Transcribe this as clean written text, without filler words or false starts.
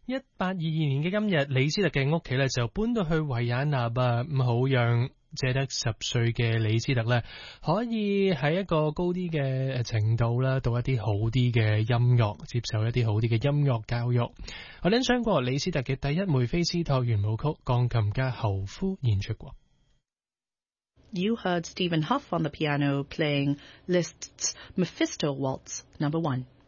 1822年嘅今日，李斯特嘅屋企咧就搬到去維也納啊，咁好讓只得10歲嘅李斯特咧，可以喺一個高啲嘅程度啦，讀一啲好啲嘅音樂，接受一啲好啲嘅音樂教育。我哋欣賞過李斯特嘅第一梅菲斯托圓舞曲，鋼琴家侯夫演出過。 You heard Stephen Huff on the piano playing Liszt's Mephisto Waltz No. 1.